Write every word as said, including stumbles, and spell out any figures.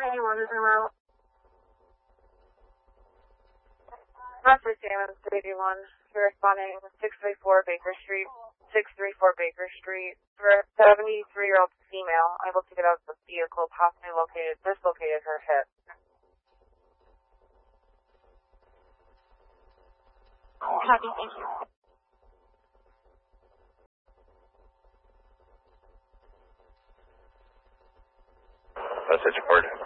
anyone is around. Message Damon three two one. You're responding six three four Baker Street. six three four Baker Street. For a seventy-three-year-old female, able to get out of the vehicle, possibly located, dislocated her hip. Copy, thank you. Message report.